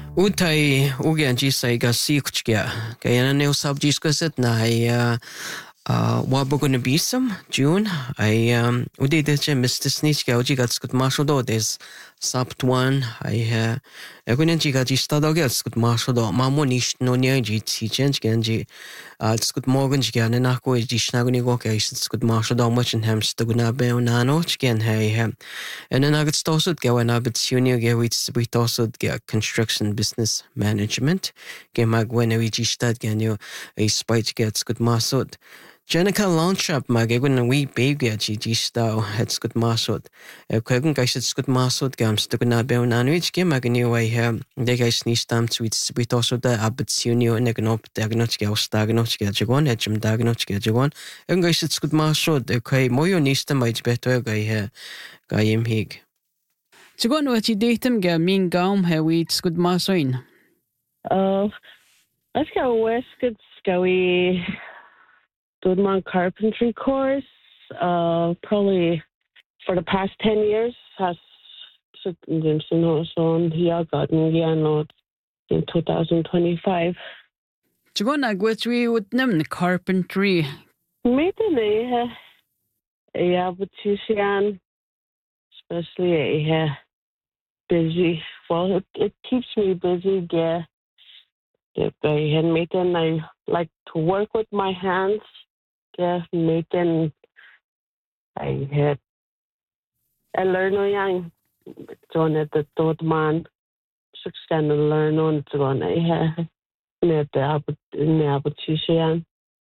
Utai ugianji sai ga sikchgia. Kaya na sabjiskuset na ay wabuguna bisam June ay udidece mistisnichga ujigatskut mashodo des saptuan ay egunenjiga jistadogetskut mashodo mamonish no nyanji tsijenjgenji skut morgenjga na nako jishnagunigo kay skut mashodo machin hemstuguna beunano chgen hay and then agad stosud gawa na bitsuniyo gawit sibitosud ga construction business management ke magwena wijistad ganyo ay spite gets good masud Jenica launch up magegwen we baby gistao it's good masud kwegen gaiset good masud gams to na beun anwich ke magni way de gais ni stam tweet sibitosud da abitsuniyo negnop diagnoch ga stagnoch ga jagon ejum diagnoch ga jagon en gaiset good masud kay moyo ni stam aj beto ga Gaim hig. Jagon wat je datum ga min gaum hewit skud masoin. Let's go west good scowy Goodman carpentry course. Probably for the past 10 years has Jimson on here gotten in 2025. Jagon agwetri with nem carpentry. Maybe yeah, but especially busy. Well, it keeps me busy. Yeah, I like to work with my hands. Yeah, I learn young. John at the thought man. Six can learn on John. I net the opportunity.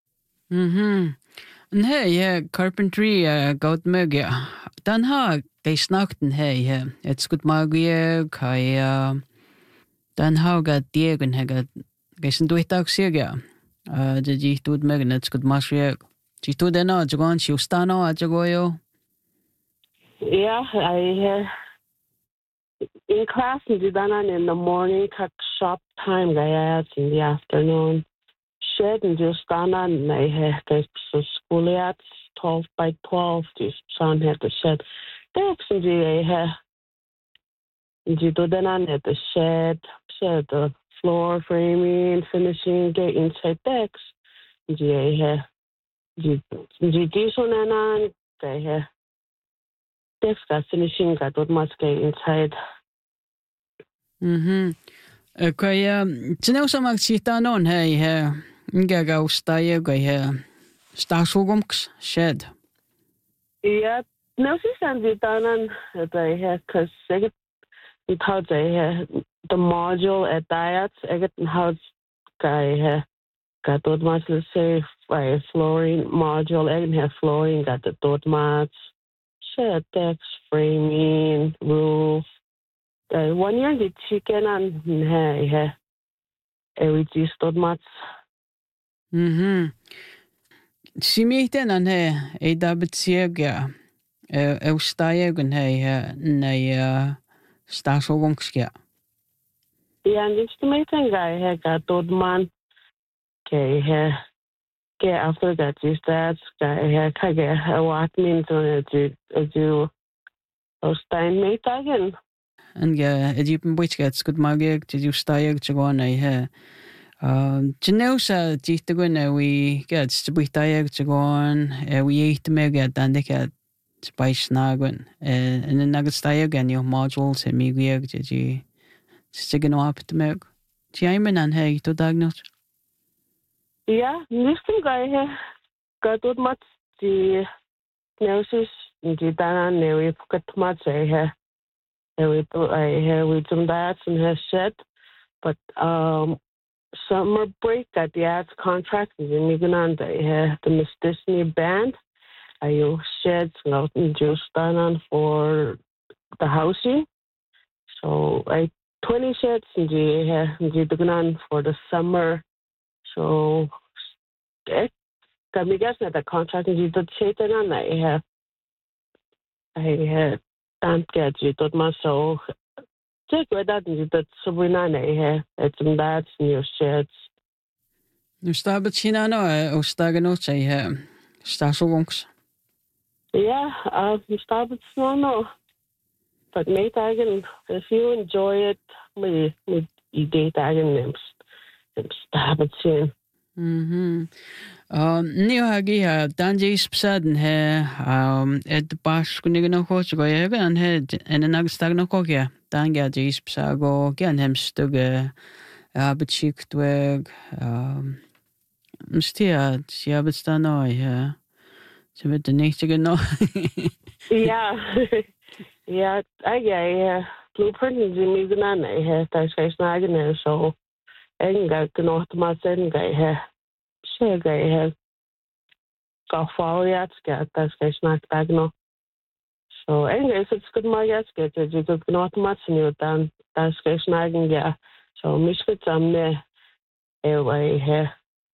Nee, carpentry gout mugge. Dan ha they snakten hey. It's good magie kai dan ha gat diegen hegat. Gesen duitag siga. De ji tud megen it's good masrie. Ji tud na jagon shustano ajagoyo. Yeah, I in class in the morning, cut shop time, guys, in the afternoon. Shed and just stand on I had the school at 12 by 12, just sound had the shed. Thanks, and you do then on at the shed, the floor framing, finishing, get inside decks. You do so on, decks got finishing, got what must get inside. Kaya tinaw sa magsita noon hey gagaws tayo kaya stasugumks shed. Yeah, no si sanditanan they have cuz it how they the module at diets I get how guy got those much let's say by flooring module and have flooring got the dot mats shed decks framing roof 1 year the chicken and hey we just dot mats. Simiten an he dabet siega ustayegen he nei stasogongskja. Ja, and it's the main guy he got dot man okay he after that is that guy he kage what means on you Stein mate again. And Egyptian boys gets good magic to ustayeg to go he Genausa titagun we get stubitayeg to go on we eat mega dan they get spice nagun and then nagastayeg and your modules and migieg did you sticken up to meg Jimin and hey to diagnose. Yeah, listen guy he got what much the neusis the dan we put much he we some that and has said but summer break at the ads contract is in Migunanda. The Miss Disney band. I sheds out in Justanan for the housing. So I 20 sheds in the for the summer. So kami guys na the contract is the Satan and I had don't get you tot myself. Check with that Sabrina it's some that's new sheds. Nu stabet Chinano ustagano say stasogons. Yeah, stabet no. But mate again if you enjoy it, we idé dagen nemst habetsin. Niyo hagi ha danji spsaden he et bash kunigno coach go yegan he enag stagno kokya danga ji spsago gan hem stuge abechik tweg mstia siabstano ja ze met de nichtige no Ja. Ja, ja, blueprint is me gana he ta snagen so enga gnot ma sen he. She he go foliat get ta snack dagno. So enga it's good my get you go gnot ma sen dan ta snagen ja. So miskut samme way he.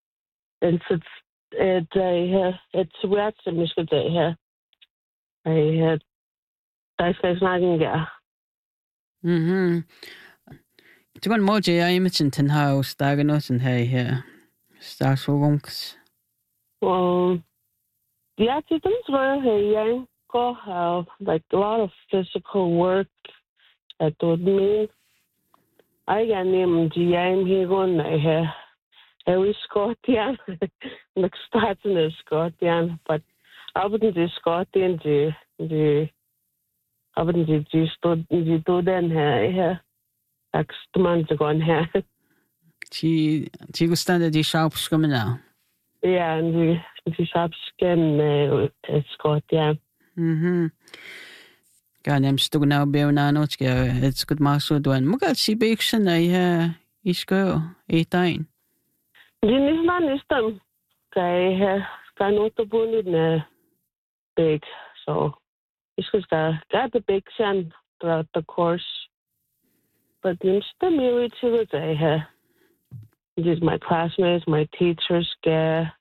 It's weird to miskut he. I had snagen ja. Tugan moji I imagine ten house daganos and hey here. Stars for wonks. Well, yeah, things were young go have like a lot of physical work that would mean I got named GM here going every Scotian like starts in the Scotian, but I wouldn't do Scotian I wouldn't do then here. Like the man to go on here. She gustande di shops coming now. Yeah, and the shops can Scotian. Gan hem stug now bear na notske it's good maso doan. Mugat si beeksen I isko 18. Din is not nistam. Kai not the bunid big. So isko's got the big sand throughout the course. But I'm still married to it. Just my classmates, my teachers, Ad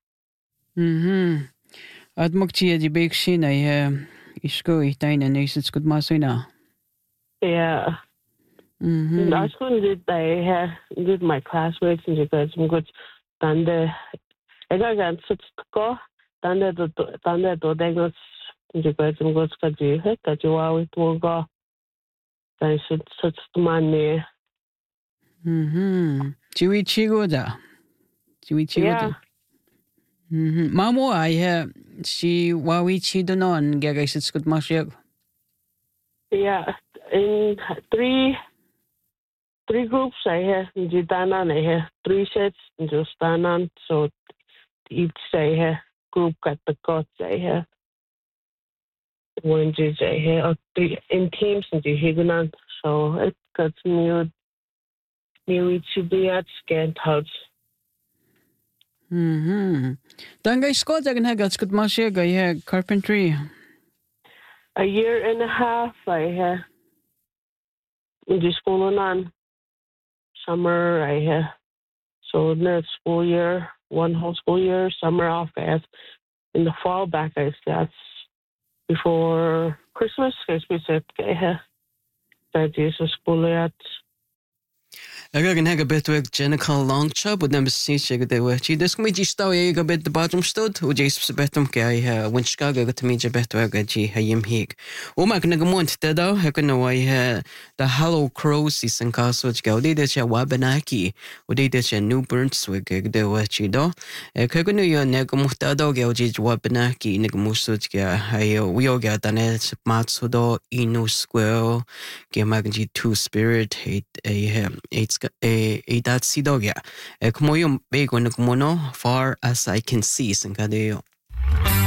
mukti di big shin isko itain and it's good masina. Yeah. That's when did my classmates and because I'm good dande. I got such go dande do diagnose because I'm good to do it that you always will go. I should such money. Jiwi chigoda. Yeah. Mamo I si wawi chidonon gagay it's good masyag. Yeah. In three groups I have Jitanan I have 3 sets in Justanan, so each I have group got the coach I have. One judge I have in teams in the Higanan, so it got new to be at scant house. Dangay Scott I can have got good masyag I have carpentry. A year and a half I have in the school on summer I have so next school year, one whole school year, summer off as in the fall back I that's before Christmas I said I have that is a school at Jag kan häga bit weg Jennifer Longchop och den precis jag det var. Det ska mig just då jag bit det bakom stod och jag så betom jag when Chicago got me jag bit weg jag hem hik. Och man kan gå mot det då jag kan nog the Hollow Crows i sen kaso jag det jag Wabanaki och det jag New Brunswick det var jag då. Jag kan nu jag när mot det då jag Wabanaki när måste jag vi jag got den mats då inu square gemagen two spirit that sidogya. Como yung bego na kumono, far as I can see, sang kadeo.